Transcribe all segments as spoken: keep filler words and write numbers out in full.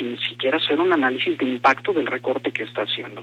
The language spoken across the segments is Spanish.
sin siquiera hacer un análisis de impacto del recorte que está haciendo.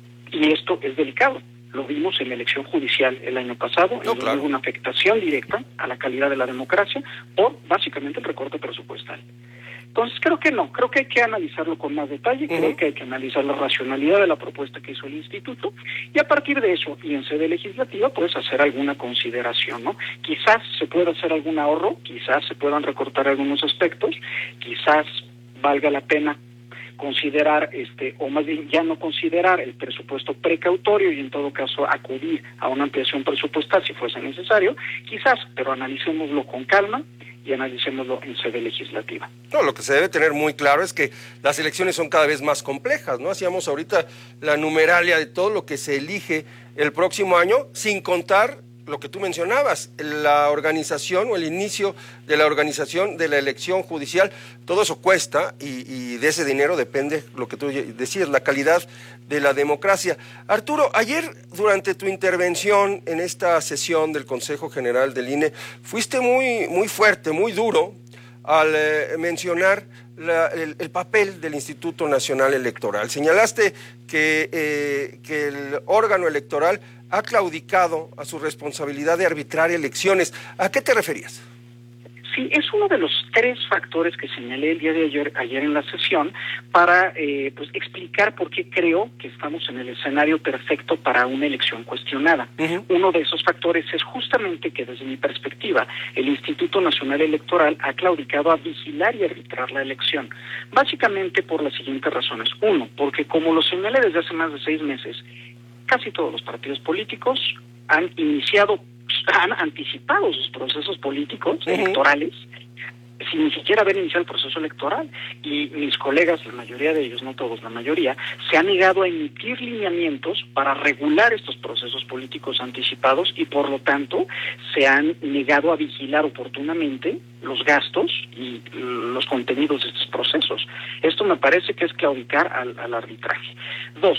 Y esto es delicado. Lo vimos en la elección judicial el año pasado, no, en claro. hubo una afectación directa a la calidad de la democracia por básicamente el recorte presupuestal. Entonces creo que no, creo que hay que analizarlo con más detalle, uh-huh. creo que hay que analizar la racionalidad de la propuesta que hizo el instituto y a partir de eso, y en sede legislativa, puedes hacer alguna consideración, ¿no? Quizás se pueda hacer algún ahorro, quizás se puedan recortar algunos aspectos, quizás valga la pena considerar, este o más bien ya no considerar el presupuesto precautorio y en todo caso acudir a una ampliación presupuestal si fuese necesario, quizás, pero analicémoslo con calma y analicémoslo en sede legislativa. No, lo que se debe tener muy claro es que las elecciones son cada vez más complejas, ¿no? Hacíamos ahorita la numeralia de todo lo que se elige el próximo año, sin contar lo que tú mencionabas, la organización o el inicio de la organización de la elección judicial. Todo eso cuesta y, y de ese dinero depende lo que tú decías, la calidad de la democracia. Arturo, ayer durante tu intervención en esta sesión del Consejo General del I N E, fuiste muy, muy fuerte, muy duro al eh, mencionar la, el, el papel del Instituto Nacional Electoral. Señalaste que, eh, que el órgano electoral ha claudicado a su responsabilidad de arbitrar elecciones. ¿A qué te referías? Sí, es uno de los tres factores que señalé el día de ayer, ayer en la sesión para eh, pues explicar por qué creo que estamos en el escenario perfecto para una elección cuestionada. Uh-huh. Uno de esos factores es justamente que desde mi perspectiva el Instituto Nacional Electoral ha claudicado a vigilar y arbitrar la elección. Básicamente por las siguientes razones. Uno, porque como lo señalé desde hace más de seis meses, casi todos los partidos políticos han iniciado, han anticipado sus procesos políticos uh-huh. electorales sin ni siquiera haber iniciado el proceso electoral. Y mis colegas, la mayoría de ellos, no todos, la mayoría, se han negado a emitir lineamientos para regular estos procesos políticos anticipados y por lo tanto se han negado a vigilar oportunamente los gastos y los contenidos de estos procesos. Esto me parece que es claudicar al, al arbitraje. Dos,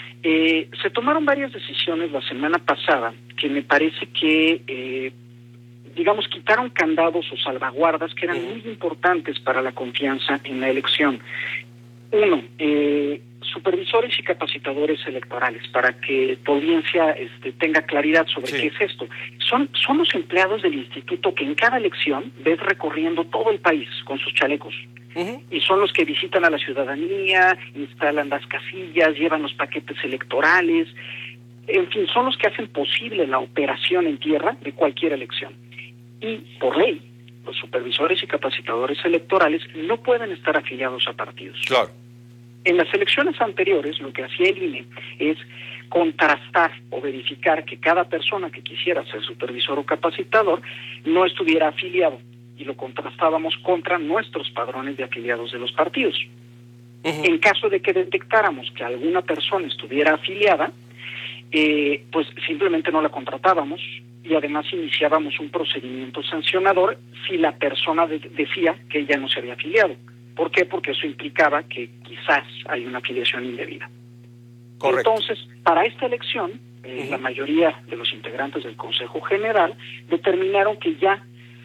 Eh, se tomaron varias decisiones la semana pasada que me parece que, eh, digamos, quitaron candados o salvaguardas que eran muy importantes para la confianza en la elección. Uno, eh, supervisores y capacitadores electorales, para que tu audiencia este, tenga claridad sobre sí. qué es esto. Son, son los empleados del instituto que en cada elección ves recorriendo todo el país con sus chalecos. Uh-huh. Y son los que visitan a la ciudadanía, instalan las casillas, llevan los paquetes electorales, en fin, son los que hacen posible la operación en tierra de cualquier elección. Y por ley, los supervisores y capacitadores electorales no pueden estar afiliados a partidos. Claro. En las elecciones anteriores, lo que hacía el I N E es contrastar o verificar que cada persona que quisiera ser supervisor o capacitador no estuviera afiliado, y lo contrastábamos contra nuestros padrones de afiliados de los partidos. Uh-huh. En caso de que detectáramos que alguna persona estuviera afiliada, eh, pues simplemente no la contratábamos y además iniciábamos un procedimiento sancionador si la persona de- decía que ella no se había afiliado. ¿Por qué? Porque eso implicaba que quizás hay una afiliación indebida. Correcto. Entonces, para esta elección, eh, uh-huh. la mayoría de los integrantes del Consejo General determinaron que ya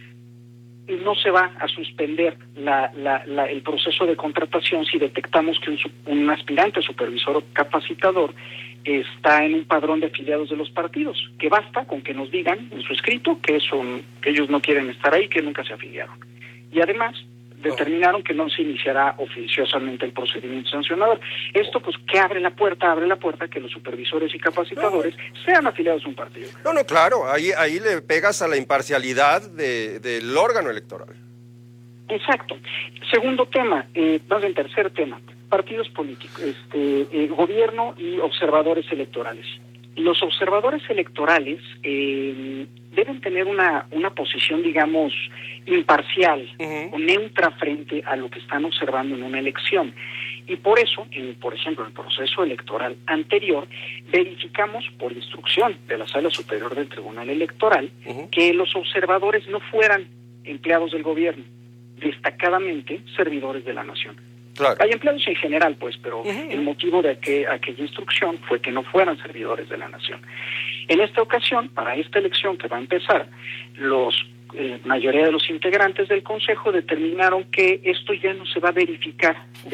no se va a suspender la, la, la, el proceso de contratación si detectamos que un, un aspirante supervisor o capacitador está en un padrón de afiliados de los partidos, que basta con que nos digan en su escrito que, son, que ellos no quieren estar ahí, que nunca se afiliaron. Y además determinaron que no se iniciará oficiosamente el procedimiento sancionador. Esto, pues, ¿qué abre la puerta? Abre la puerta que los supervisores y capacitadores no. sean afiliados a un partido. No, no, claro, ahí ahí le pegas a la imparcialidad de, del órgano electoral. Exacto. Segundo tema, eh, más bien tercer tema, partidos políticos, este, eh, gobierno y observadores electorales. Los observadores electorales eh, deben tener una, una posición, digamos, imparcial uh-huh. o neutra frente a lo que están observando en una elección. Y por eso, en, por ejemplo, en el proceso electoral anterior, verificamos por instrucción de la Sala Superior del Tribunal Electoral uh-huh. que los observadores no fueran empleados del gobierno, destacadamente servidores de la nación. Claro. Hay empleados en general, pues, pero uh-huh. el motivo de aquel, aquella instrucción fue que no fueran servidores de la nación. En esta ocasión, para esta elección que va a empezar, los eh, mayoría de los integrantes del Consejo determinaron que esto ya no se va a verificar